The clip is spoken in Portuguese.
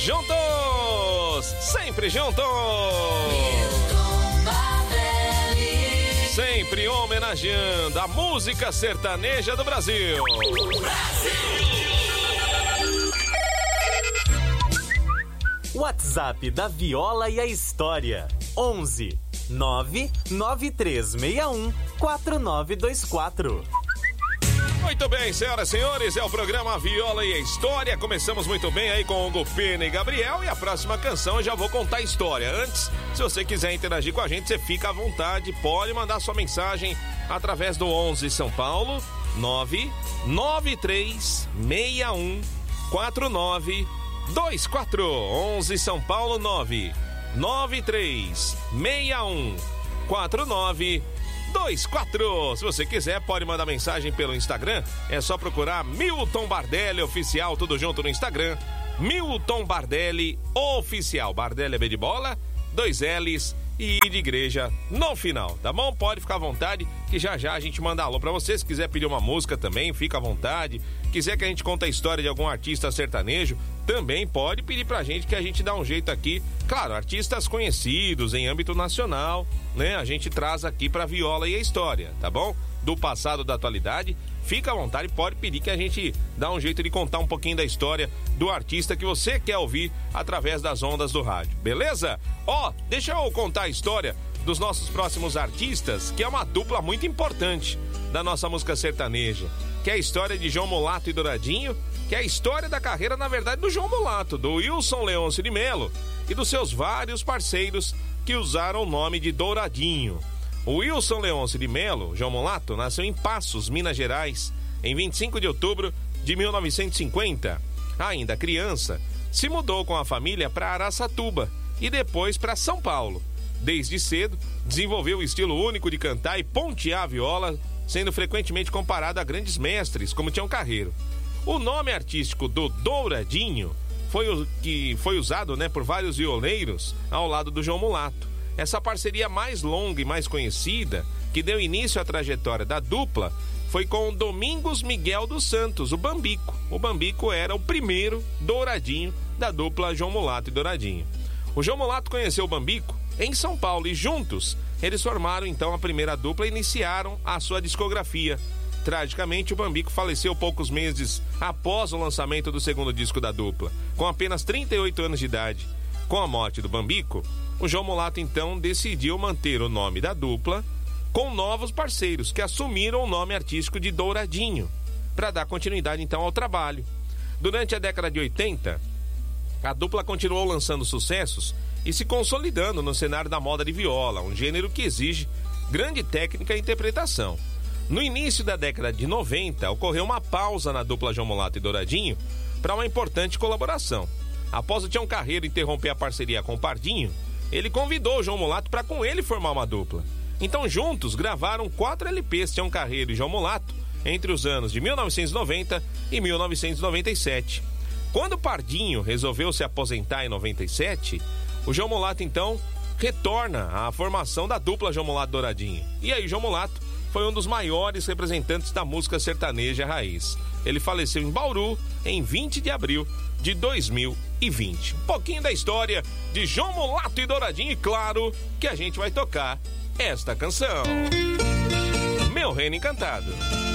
juntos, sempre juntos. Sempre homenageando a música sertaneja do Brasil. WhatsApp da Viola e a História: 11 99361 4924. Muito bem, senhoras e senhores, é o programa Viola e a História. Começamos muito bem aí com Hugo Pena e Gabriel. E a próxima canção eu já vou contar a história. Antes, se você quiser interagir com a gente, você fica à vontade. Pode mandar sua mensagem através do 11 São Paulo 99361 4924. 11 São Paulo 99361 4924. Se você quiser, pode mandar mensagem pelo Instagram. É só procurar Milton Bardelli Oficial, tudo junto no Instagram. Milton Bardelli Oficial. Bardelli é B de bola, 2 L's e I de igreja no final, tá bom? Pode ficar à vontade, que já já a gente manda alô pra você. Se quiser pedir uma música também, fica à vontade. Quiser que a gente conte a história de algum artista sertanejo, também pode pedir pra gente, que a gente dá um jeito aqui. Claro, artistas conhecidos em âmbito nacional, né? A gente traz aqui pra Viola e a História, tá bom? Do passado, da atualidade. Fica à vontade, pode pedir que a gente dá um jeito de contar um pouquinho da história do artista que você quer ouvir através das ondas do rádio, beleza? Ó, deixa eu contar a história dos nossos próximos artistas, que é uma dupla muito importante da nossa música sertaneja, que é a história de João Mulato e Douradinho, que é a história da carreira, na verdade, do João Mulato, do Wilson Leôncio de Melo e dos seus vários parceiros que usaram o nome de Douradinho. O Wilson Leôncio de Melo, João Mulato, nasceu em Passos, Minas Gerais, em 25 de outubro de 1950. Ainda criança, se mudou com a família para Araçatuba e depois para São Paulo. Desde cedo, desenvolveu o estilo único de cantar e pontear a viola, sendo frequentemente comparado a grandes mestres como Tião Carreiro. O nome artístico do Douradinho foi o que foi usado, por vários violeiros ao lado do João Mulato. Essa parceria mais longa e mais conhecida, que deu início à trajetória da dupla, foi com o Domingos Miguel dos Santos, o Bambico. O Bambico era o primeiro Douradinho da dupla João Mulato e Douradinho. O João Mulato conheceu o Bambico em São Paulo e juntos eles formaram então a primeira dupla e iniciaram a sua discografia. Tragicamente, o Bambico faleceu poucos meses após o lançamento do segundo disco da dupla, com apenas 38 anos de idade. Com a morte do Bambico, o João Mulato então decidiu manter o nome da dupla com novos parceiros que assumiram o nome artístico de Douradinho, para dar continuidade então ao trabalho. Durante a década de 80, a dupla continuou lançando sucessos e se consolidando no cenário da moda de viola, um gênero que exige grande técnica e interpretação. No início da década de 90, ocorreu uma pausa na dupla João Mulato e Douradinho para uma importante colaboração. Após o Tião Carreiro interromper a parceria com o Pardinho, ele convidou o João Mulato para com ele formar uma dupla. Então juntos gravaram 4 LPs, Tião Carreiro e João Mulato, entre os anos de 1990 e 1997. Quando o Pardinho resolveu se aposentar em 97, o João Mulato então retorna à formação da dupla João Mulato e Douradinho. E aí João Mulato foi um dos maiores representantes da música sertaneja raiz. Ele faleceu em Bauru em 20 de abril de 2020. Um pouquinho da história de João Mulato e Douradinho, e claro que a gente vai tocar esta canção, Meu Reino Encantado.